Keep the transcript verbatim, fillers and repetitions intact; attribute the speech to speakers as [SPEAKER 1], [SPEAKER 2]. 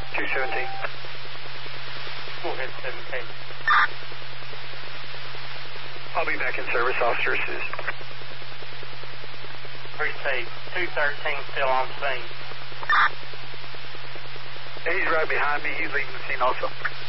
[SPEAKER 1] two seventeen.
[SPEAKER 2] Go ahead, seventeen.
[SPEAKER 1] I'll be back in service, officer assist.
[SPEAKER 2] Received. two thirteen still on scene.
[SPEAKER 1] Yeah, he's right behind me. He's leaving the scene also.